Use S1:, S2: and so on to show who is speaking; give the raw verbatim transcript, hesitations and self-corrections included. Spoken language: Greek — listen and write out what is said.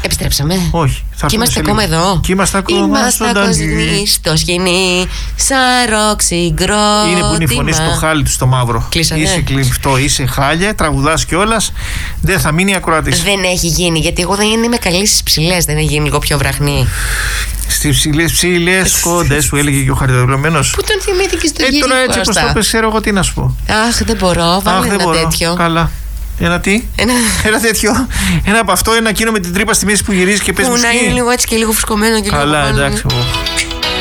S1: Επιστρέψαμε.
S2: Όχι. Θα
S1: και είμαστε ακόμα εδώ.
S2: Και είμαστε ακόμα
S1: ζωντανοί στο σκηνή. Σαν ροξυγκρότημα.
S2: Είναι που είναι η φωνή στο χάλι του στο μαύρο.
S1: Κλείσανε.
S2: Είσαι κλειφτό, είσαι χάλια, τραγουδάς κιόλας. Δεν θα μείνει ακροατής.
S1: Δεν έχει γίνει, γιατί εγώ δεν είμαι καλή στις ψηλές. Δεν έχει γίνει λίγο πιο βραχνή.
S2: Στις ψηλές ψηλές κόντες που έλεγε και ο Χαριταδουλωμένος.
S1: Πού τον θυμήθηκε στο
S2: ε,
S1: γύρισμα.
S2: Τώρα έτσι πως το πες, ξέρω εγώ τι να σου πω.
S1: Αχ, δεν μπορώ. Βάλε ένα
S2: μπορώ.
S1: τέτοιο.
S2: Καλά. Ένα τι?
S1: Ένα...
S2: ένα τέτοιο. Ένα από αυτό, ένα εκείνο με την τρύπα στη μέση που γυρίζει και παίζει μουσική.
S1: Που να είναι λίγο έτσι και λίγο φουσκωμένο και
S2: Καλά,
S1: λίγο.
S2: εντάξει.